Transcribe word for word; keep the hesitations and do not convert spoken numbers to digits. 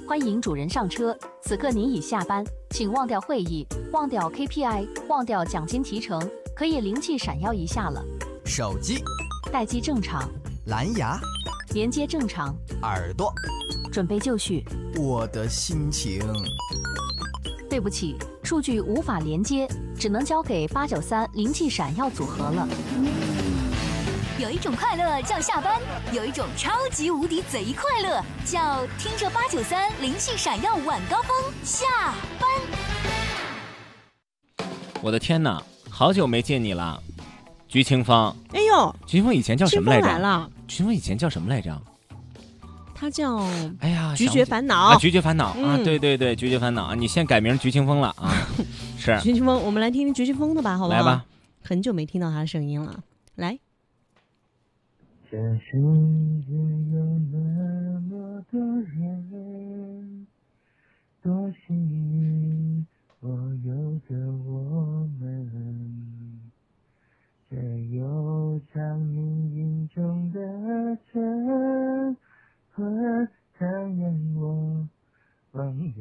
欢迎主人上车，此刻您已下班，请忘掉会议，忘掉 K P I， 忘掉奖金提成，可以灵气闪耀一下了。 手机待机正常， 蓝牙连接正常， 耳朵准备就绪。 我的心情。 对不起，数据无法连接，只能交给八九三灵气闪耀组合了。 有一种快乐叫下班，有一种超级无敌贼快乐叫听着八九三灵气闪耀晚高峰下班。 我的天哪，好久没见你了，菊清风。 哎呦， 菊清风以前叫什么来着？ 清风来了。 菊清风以前叫什么来着？ 他叫哎呀， 菊绝烦恼啊，菊绝烦恼、 嗯、 啊，对对对，菊绝烦恼啊！你现在改名菊清风了啊？是菊清风，我们来听听菊清风的吧，好不好？ 来吧， 很久没听到他的声音了，来。 这世界有那么多人，多幸